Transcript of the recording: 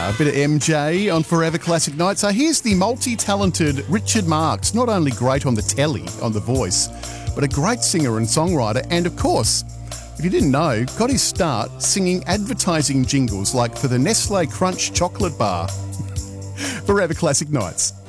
A bit of MJ on Forever Classic Night. So here's the multi-talented Richard Marx, not only great on the telly, on The Voice, but a great singer and songwriter, and of course, if you didn't know, got his start singing advertising jingles like for the Nestle Crunch chocolate bar. Forever Classic Nights.